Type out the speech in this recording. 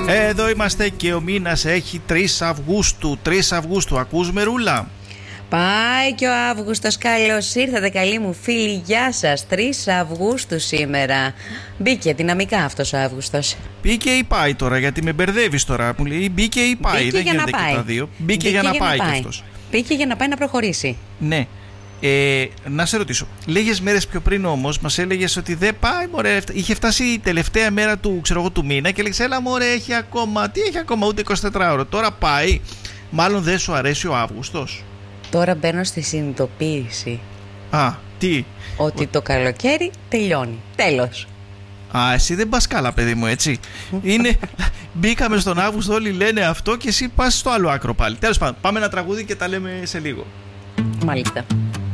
Εδώ είμαστε και ο μήνας έχει 3 Αυγούστου. 3 Αυγούστου, ακούς Μερούλα? Πάει και ο Αύγουστος, καλώς ήρθατε καλοί μου φίλοι, γεια σας. 3 Αυγούστου σήμερα. Μπήκε δυναμικά αυτός ο Αύγουστος. Μπήκε ή πάει τώρα, γιατί με μπερδεύεις τώρα. Μου λέει μπήκε ή πάει, μπήκε δεν για γίνεται να και πάει. τα δύο. Μπήκε για να πάει κι αυτός. Μπήκε για να πάει να προχωρήσει. Ναι. Να σε ρωτήσω, λίγες μέρες πιο πριν όμως μας έλεγες ότι δεν πάει, μωρέ. Είχε φτάσει η τελευταία μέρα του, ξέρω εγώ, του μήνα και έλεγες έλα μωρέ, έχει ακόμα. Τι έχει ακόμα, ούτε 24 ώρο. Τώρα πάει. Μάλλον δεν σου αρέσει ο Αύγουστος. Τώρα μπαίνω στη συνειδητοποίηση. Α, τι? Ότι το καλοκαίρι τελειώνει. Τέλος. Α, εσύ δεν πας καλά, παιδί μου, έτσι. Είναι. Μπήκαμε στον Αύγουστο, όλοι λένε αυτό και εσύ πας στο άλλο άκρο πάλι. Τέλος πάντων, πάμε ένα τραγούδι και τα λέμε σε λίγο. Μάλιστα.